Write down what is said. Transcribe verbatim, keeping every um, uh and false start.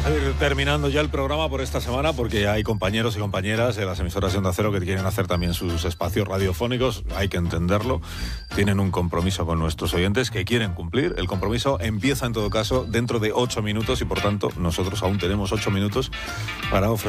a ir terminando ya el programa por esta semana porque hay compañeros y compañeras de las emisoras de Onda Cero que quieren hacer también sus espacios radiofónicos, hay que entenderlo, tienen un compromiso con nuestros oyentes que quieren cumplir. El compromiso empieza en todo caso dentro de ocho minutos y por tanto nosotros aún tenemos ocho minutos para ofrecer